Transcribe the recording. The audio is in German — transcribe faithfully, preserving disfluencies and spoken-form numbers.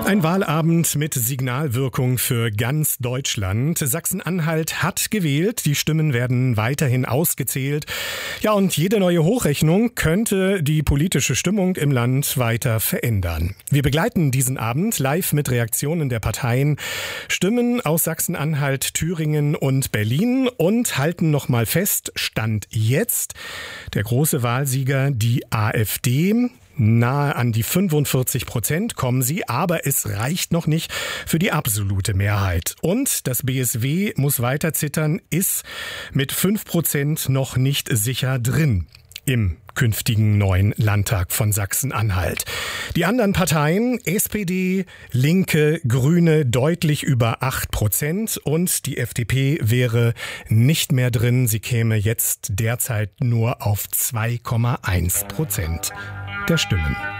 Ein Wahlabend mit Signalwirkung für ganz Deutschland. Sachsen-Anhalt hat gewählt, die Stimmen werden weiterhin ausgezählt. Ja, und jede neue Hochrechnung könnte die politische Stimmung im Land weiter verändern. Wir begleiten diesen Abend live mit Reaktionen der Parteien, Stimmen aus Sachsen-Anhalt, Thüringen und Berlin und halten nochmal fest, Stand jetzt, der große Wahlsieger, die AfD. Nahe an die fünfundvierzig Prozent kommen sie, aber es reicht noch nicht für die absolute Mehrheit. Und das B S W muss weiter zittern, ist mit fünf Prozent noch nicht sicher drin im künftigen neuen Landtag von Sachsen-Anhalt. Die anderen Parteien, S P D, Linke, Grüne, deutlich über acht Prozent und die F D P wäre nicht mehr drin. Sie käme jetzt derzeit nur auf zwei Komma eins Prozent der Stimmen.